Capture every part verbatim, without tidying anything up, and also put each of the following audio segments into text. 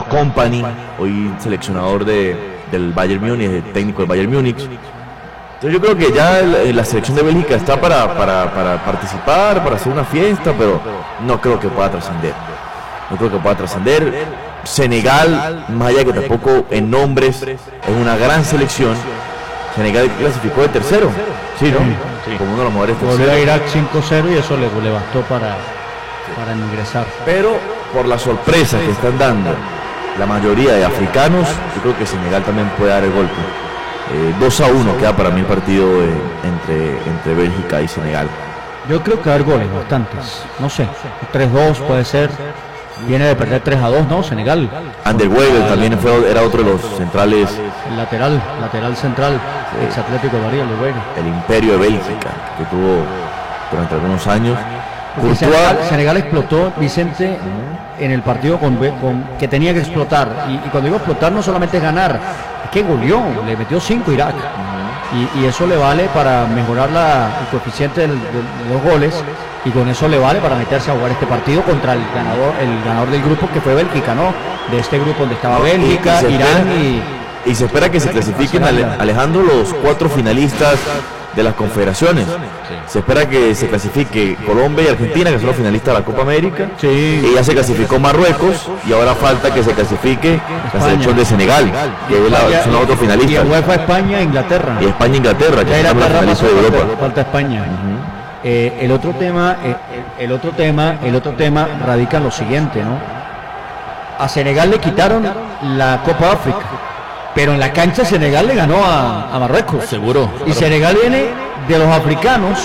Kompany, hoy seleccionador de, del Bayern Múnich, técnico del Bayern Múnich. Entonces yo creo que ya el, la selección de Bélgica está para, para, para participar, para hacer una fiesta, pero no creo que pueda trascender. No creo que pueda trascender. Senegal, más allá que tampoco en nombres, es una gran selección. Senegal clasificó de tercero, sí, ¿no? Sí. Como uno de los mejores terceros. Volvió a Irak cinco cero y eso le, le bastó para, para ingresar. Pero por la sorpresa que están dando la mayoría de africanos, yo creo que Senegal también puede dar el golpe. Eh, dos a uno queda para mí el partido eh, entre, entre Bélgica y Senegal. Yo creo que va a haber goles, bastantes. No sé, tres dos puede ser. Viene de perder tres a dos, ¿no? Senegal. Ander Weigl también fue, era otro de los centrales. El lateral, lateral central, sí. Ex Atlético de Madrid, el Weigl. El imperio de Bélgica, que tuvo durante algunos años. Senegal, Senegal explotó, Vicente, en el partido con, con, que tenía que explotar. Y, y cuando digo explotar no solamente es ganar, es que goleó, le metió cinco a Irak. Y, y eso le vale para mejorar la, el coeficiente del, de, de los goles. Y con eso le vale para meterse a jugar este partido contra el ganador el ganador del grupo, que fue Bélgica, ¿no? De este grupo donde estaba Bélgica, y, y Irán y... Y se espera que se clasifiquen, Alejandro, los cuatro finalistas de las confederaciones. Se espera que se clasifique Colombia y Argentina, que son los finalistas de la Copa América. Sí. Y ya se clasificó Marruecos, y ahora falta que se clasifique España, la selección de Senegal, que es la, son los otros finalistas. Y UEFA España e Inglaterra. Y España e Inglaterra, que son los finalistas de Europa. Falta España. Uh-huh. Eh, el otro tema, eh, el, el otro tema, el otro tema radica en lo siguiente, ¿no? A Senegal le quitaron la Copa África, pero en la cancha Senegal le ganó a, a Marruecos. Seguro. Y Senegal viene de los africanos,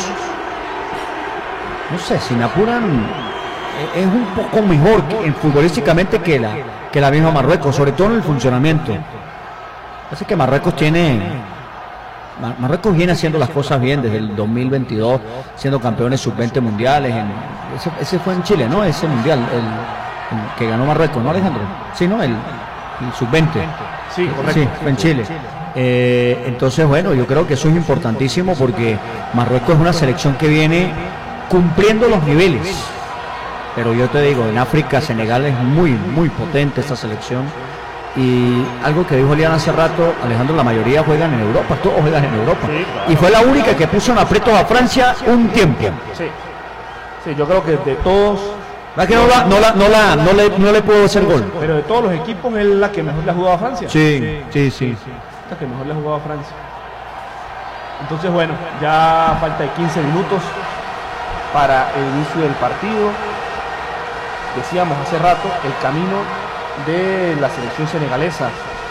no sé, si me apuran, es un poco mejor que, en, futbolísticamente que la, que la misma Marruecos, sobre todo en el funcionamiento. Así que Marruecos tiene... Marruecos viene haciendo las cosas bien desde el dos mil veintidós, siendo campeones sub veinte mundiales. En, ese, ese fue en Chile, ¿no? Ese mundial, el, el que ganó Marruecos, ¿no, Alejandro? Sí, ¿no? El, el sub veinte. Sí, correcto. Sí, fue en Chile. Eh, entonces, bueno, yo creo que eso es importantísimo porque Marruecos es una selección que viene cumpliendo los niveles. Pero yo te digo, en África, Senegal es muy, muy potente esta selección. Y algo que dijo Elian hace rato, Alejandro, la mayoría juegan en Europa, todos juegan en Europa. Sí, claro. Y fue la única que puso en aprietos a Francia un tiempo. Sí, sí, yo creo que de todos... ¿Verdad que no, la, no, la, no, la, no, le, no le puedo hacer gol? Pero de todos los equipos es la que mejor le ha jugado a Francia. Sí, sí, sí. sí. La que mejor le ha jugado a Francia. Entonces, bueno, ya falta de quince minutos para el inicio del partido. Decíamos hace rato, el camino de la selección senegalesa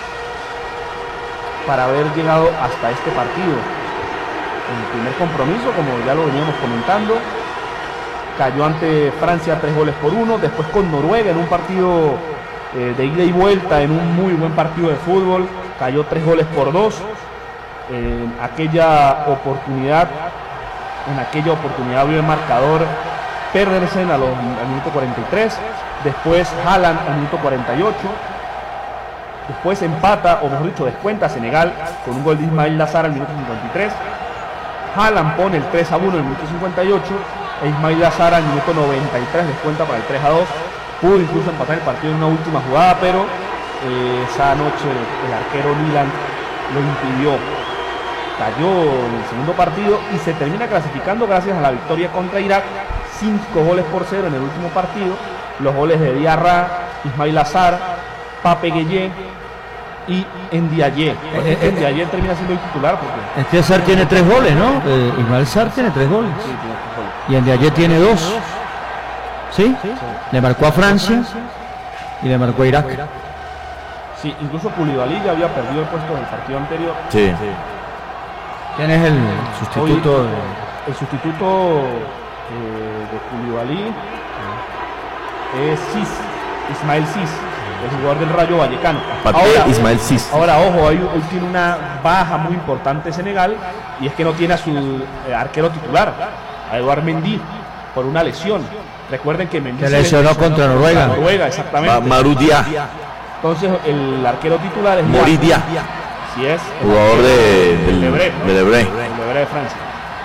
para haber llegado hasta este partido. El primer compromiso, como ya lo veníamos comentando, cayó ante Francia tres goles por uno, después con Noruega en un partido eh, de ida y vuelta, en un muy buen partido de fútbol, cayó tres goles por dos. En aquella oportunidad, en aquella oportunidad abrió el marcador Pedersen a los, al minuto cuarenta y tres, después Haaland al minuto cuarenta y ocho, después empata, o mejor dicho, descuenta Senegal con un gol de Ismail Lazar al minuto cincuenta y tres, Haaland pone el tres a uno al minuto cincuenta y ocho, e Ismail Lazar al minuto noventa y tres descuenta para el tres a dos, pudo incluso empatar el partido en una última jugada, pero eh, esa noche el arquero Milan lo impidió. Cayó en el segundo partido y se termina clasificando gracias a la victoria contra Irak, cinco goles por cero en el último partido. Los goles de Diarra, Ismail Azar, Pape Gueye y Ndiaye. Eh, eh, Ndiaye termina siendo el titular porque... Este Azar tiene tres goles, ¿no? Eh, Ismail Azar tiene tres goles. Sí, tiene tres goles. Y Ndiaye tiene dos. ¿Sí? ¿Sí? Le marcó a Francia y le marcó a Irak. Sí, incluso Koulibaly ya había perdido el puesto en el partido anterior. Sí. sí. ¿Quién es el sustituto? Hoy, de... El sustituto eh, de Koulibaly es Cis, Ismael Cis, el jugador del Rayo Vallecano. Ahora, Ismael Cis. Ahora, ojo, hoy, hoy tiene una baja muy importante Senegal, y es que no tiene a su eh, arquero titular, a Eduard Mendy, por una lesión. Recuerden que Mendy se lesionó, lesionó contra Noruega. Noruega, exactamente. Marudia. Entonces, el arquero titular es Moridia. Sí es. Jugador de, del Lebré, ¿no? de Lebré. Del Lebré de Francia.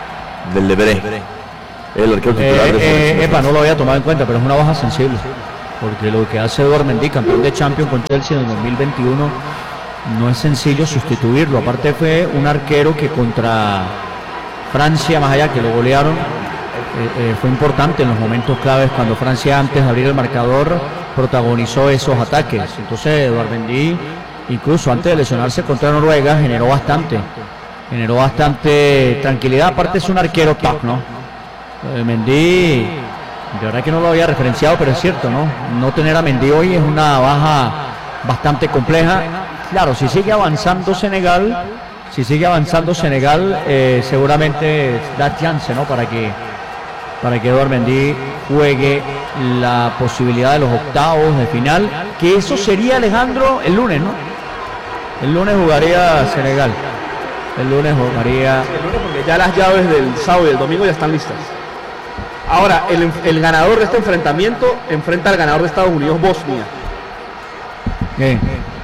Del Lebré. El arquero titular eh, de eh, Epa, no lo había tomado en cuenta, pero es una baja sensible. porque lo que hace Eduard Mendy, campeón de Champions con Chelsea en el dos mil veintiuno, no es sencillo sustituirlo. Aparte fue un arquero que contra Francia, más allá que lo golearon, eh, eh, fue importante en los momentos claves cuando Francia, antes de abrir el marcador, protagonizó esos ataques. Entonces Eduard Mendy, incluso antes de lesionarse contra Noruega, generó bastante generó bastante tranquilidad. Aparte es un arquero top, ¿no? Eh, Mendy, de verdad que no lo había referenciado, pero es cierto, ¿no? No tener a Mendy hoy es una baja bastante compleja. Claro, si sigue avanzando Senegal, si sigue avanzando Senegal, eh, seguramente da chance, ¿no? Para que para que Eduard Mendy juegue la posibilidad de los octavos de final, que eso sería, Alejandro, el lunes, ¿no? El lunes jugaría Senegal. El lunes jugaría... El lunes, porque ya las llaves del sábado y del domingo ya están listas. Ahora, el, el ganador de este enfrentamiento enfrenta al ganador de Estados Unidos-Bosnia. Bien.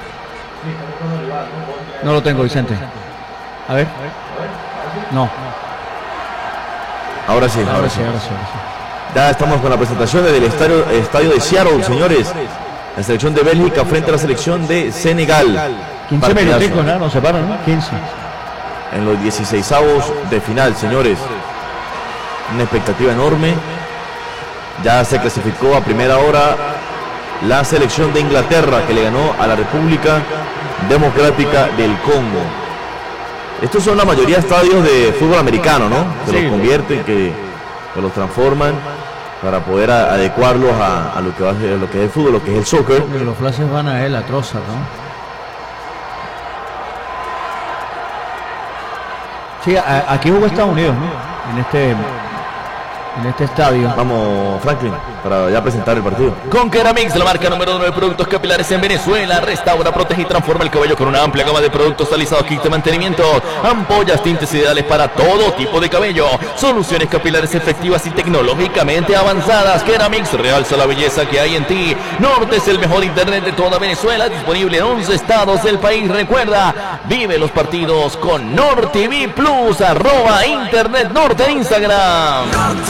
No lo tengo, Vicente. A ver. No. Ahora sí, ahora, Ahora sí. sí, ahora sí, ahora sí. Ya estamos con la presentación del estadio, estadio de Seattle, señores. La selección de Bélgica frente a la selección de Senegal. quince Partidazo. minuticos, ¿no? Nos separan, ¿no? quince. En los dieciseisavos de final, señores. Una expectativa enorme. Ya se clasificó a primera hora la selección de Inglaterra, que le ganó a la República Democrática del Congo. Estos son la mayoría de estadios de fútbol americano, ¿no? Que Sí. los convierten, que, que los transforman para poder a- adecuarlos a, a lo que va a ser, a lo que es el fútbol, lo que es el soccer. Pero los flashes van a él, a Trossard, ¿no? Sí, a- aquí jugó Estados Unidos, ¿no? En este, en este estadio. Vamos, Franklin, para ya presentar el partido. Con Keramix, la marca número uno de productos capilares en Venezuela, restaura, protege y transforma el cabello con una amplia gama de productos alisados, kits de mantenimiento, ampollas, tintes ideales para todo tipo de cabello, soluciones capilares efectivas y tecnológicamente avanzadas. Keramix realza la belleza que hay en ti. Norte es el mejor internet de toda Venezuela, disponible en once estados del país. Recuerda, vive los partidos con Nord T V Plus, arroba Internet Norte en Instagram.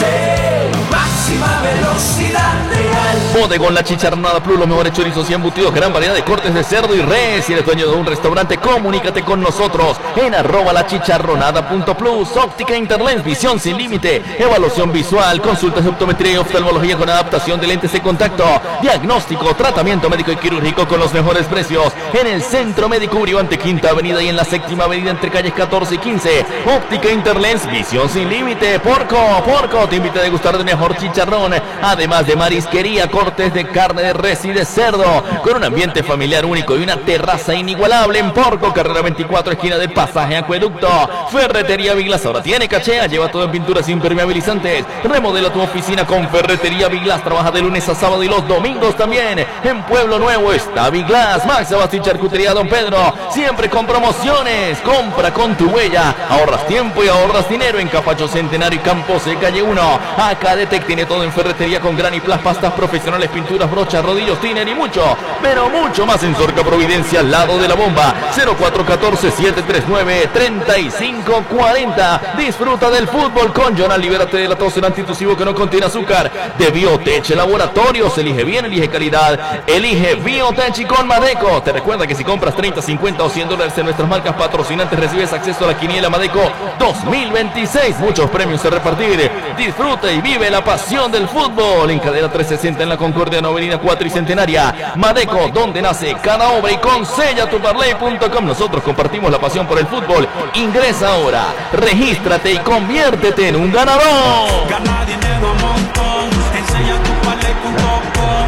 Máxima velocidad real. Bodegón La Chicharronada Plus, los mejores chorizos y embutidos, gran variedad de cortes de cerdo y res. Si eres dueño de un restaurante, comunícate con nosotros en arroba la chicharronada punto plus. Óptica Interlens, visión sin límite, evaluación visual, consultas de optometría y oftalmología con adaptación de lentes de contacto, diagnóstico, tratamiento médico y quirúrgico con los mejores precios en el Centro Médico Uribe, Quinta Avenida, y en la Séptima Avenida entre calles catorce y quince. Óptica Interlens, visión sin límite. Porco, Porco te invita a degustar del mejor chicharrón, además de marisquería, cortes de carne de res y de cerdo, con un ambiente familiar único y una terraza inigualable en Porco, carrera veinticuatro, esquina de Pasaje Acueducto. Ferretería Viglas ahora tiene cachea, lleva todo en pinturas impermeabilizantes. Remodela tu oficina con Ferretería Viglas, trabaja de lunes a sábado y los domingos también. En Pueblo Nuevo está Viglas, Max Abastos y Charcutería Don Pedro, siempre con promociones. Compra con tu huella, ahorras tiempo y ahorras dinero en Capacho Centenario y Campos de Calle uno. Acadetec tiene todo en ferretería con gran y plas, pastas profesionales, pinturas, brochas, rodillos, tiner y mucho, pero mucho más en Sorca Providencia, al lado de la bomba. Cero cuatro uno cuatro, siete tres nueve, tres cinco cuatro cero. Disfruta del fútbol con Jonal, libérate de la tos, el antitusivo que no contiene azúcar. De Biotech Laboratorios, elige bien, elige calidad, elige Biotech y con Madeco. Te recuerda que si compras treinta, cincuenta o cien dólares en nuestras marcas patrocinantes, recibes acceso a la quiniela Madeco dos mil veintiséis. Muchos premios a repartir. Disfruta y vive la pasión del fútbol en Cadena trescientos sesenta en la Concordia, en Avenida cuatro y Centenaria. Madeco, donde nace cada obra, y con sella tu parley punto com. Nosotros compartimos la pasión por el fútbol. Ingresa ahora, regístrate y conviértete en un ganador. Gana dinero a montón. Enseña tu parley punto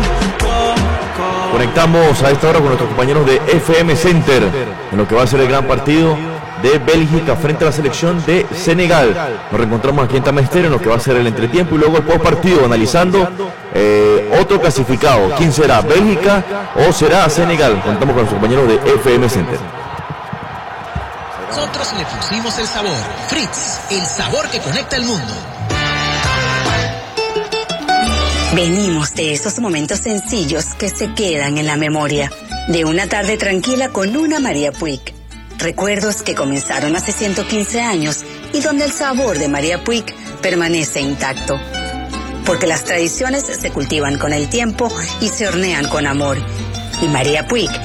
com. Conectamos a esta hora con nuestros compañeros de F M Center en lo que va a ser el gran partido de Bélgica frente a la selección de Senegal. Nos reencontramos aquí en Tamester en lo que va a ser el entretiempo y luego el post partido, analizando eh, otro clasificado. ¿Quién será? ¿Bélgica o será Senegal? Contamos con nuestros compañeros de F M Center. Nosotros le pusimos el sabor. Fritz, el sabor que conecta el mundo. Venimos de esos momentos sencillos que se quedan en la memoria. De una tarde tranquila con una María Puig. Recuerdos que comenzaron hace ciento quince años y donde el sabor de María Puig permanece intacto. porque las tradiciones se cultivan con el tiempo y se hornean con amor. Y María Puig